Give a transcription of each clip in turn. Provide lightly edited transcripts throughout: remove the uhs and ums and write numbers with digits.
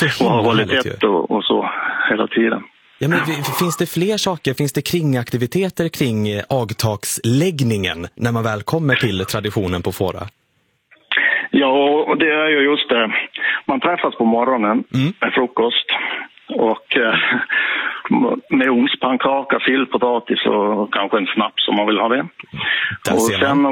Så och har hållit tätt och så hela tiden. Ja, men finns det fler saker? Finns det kringaktiviteter kring agtaksläggningen när man väl kommer till traditionen på Fåra? Ja, och det är ju just det. Man träffas på morgonen med frukost och med ugnspannkaka, sillpotatis och kanske en snaps om man vill ha det. Och sen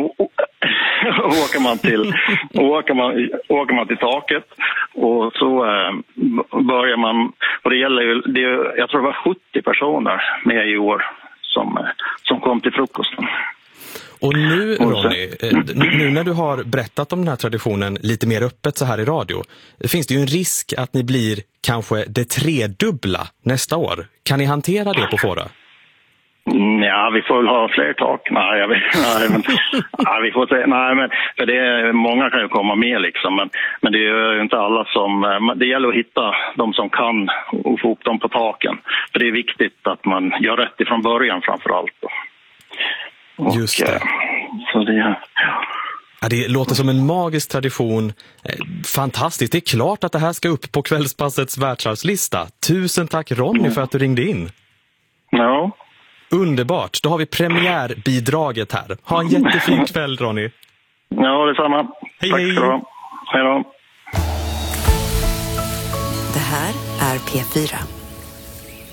åker man till taket och så börjar man, och det gäller ju, jag tror det var 70 personer med i år som kom till frukosten. Och nu, Ronny, nu när du har berättat om den här traditionen lite mer öppet så här i radio, finns det ju en risk att ni blir kanske det tredubbla nästa år. Kan ni hantera det på Fåra? Ja, vi får väl ha fler tak. Vi får se. Nej, men för det, många kan ju komma med liksom, men det är ju inte alla som, det gäller att hitta de som kan och få upp dem på taken. För det är viktigt att man gör rätt ifrån början framförallt då. Just det. Så det, ja, det låter som en magisk tradition. Fantastiskt. Det är klart att det här ska upp på Kvällspassets världsarvslista. Tusen tack Ronny för att du ringde in. Ja. Underbart. Då har vi premiärbidraget här. Ha en jättefin kväll, Ronny. Ja, detsamma. Hej, tack hej. ska du ha. Hej då. Det här är P4.